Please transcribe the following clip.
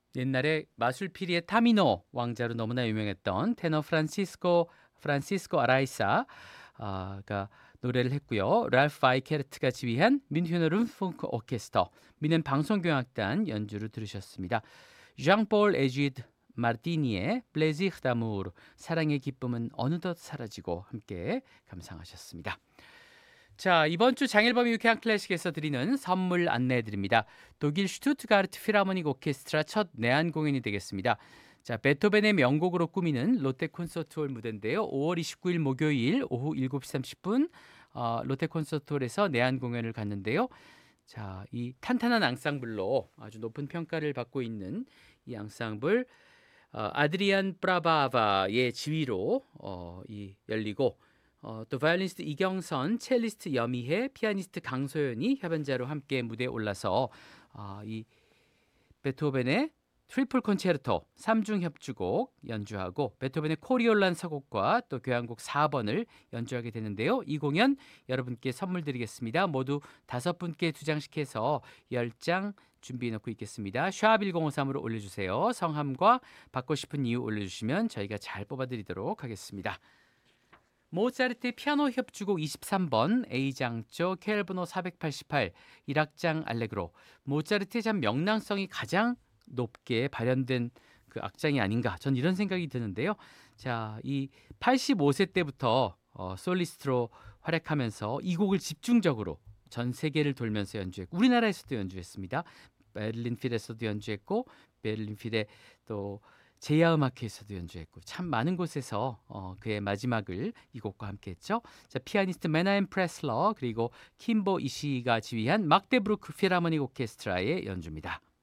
옛날에 마술피리의 타미노 왕자로 너무나 유명했던 테너 프란시스코 아라이사가 노래를 했고요. 랄프 바이케르트가 지휘한 뮌헨어 룸펑크 오케스터, 미넨 방송교향악단 연주를 들으셨습니다. 장폴 에쥐드 마르티니의 플레지르 다무르, 사랑의 기쁨은 어느덧 사라지고 함께 감상하셨습니다. 자, 이번 주 장일범 유쾌한 클래식에서 드리는 선물 안내해 드립니다. 독일 슈투트가르트 필하모닉 오케스트라 첫 내한 공연이 되겠습니다. 자, 베토벤의 명곡으로 꾸미는 롯데 콘서트홀 무대인데요. 5월 29일 목요일 오후 7시 30분 롯데 콘서트홀에서 내한 공연을 갔는데요. 자, 이 탄탄한 앙상블로 아주 높은 평가를 받고 있는 이 앙상블 아드리안 브라바바의 지휘로 열리고 또 바이올리니스트 이경선, 첼리스트 여미혜, 피아니스트 강소연이 협연자로 함께 무대에 올라서 이 베토벤의 트리플 콘체르토 3중 협주곡 연주하고 베토벤의 코리올란 서곡과 또 교향곡 4번을 연주하게 되는데요. 이 공연 여러분께 선물 드리겠습니다. 모두 5분께 2장씩 해서 10장 준비해 놓고 있겠습니다. 샵 1053으로 올려주세요. 성함과 받고 싶은 이유 올려주시면 저희가 잘 뽑아드리도록 하겠습니다. 모차르트의 피아노 협주곡 23번 A장조 켈브노 488 1악장 알레그로, 모차르트의 참 명랑성이 가장 높게 발현된 그 악장이 아닌가, 전 이런 생각이 드는데요. 자, 이 85세 때부터 솔리스트로 활약하면서 이 곡을 집중적으로 전 세계를 돌면서 연주했고 우리나라에서도 연주했습니다. 베를린 필에서도 연주했고 베를린 필의 또 제야음악회에서도 연주했고 참 많은 곳에서 그의 마지막을 이 곡과 함께했죠. 자, 피아니스트 메나엠 프레슬러 그리고 킴보 이시가 지휘한 막데브루크 필하모닉 오케스트라의 연주입니다.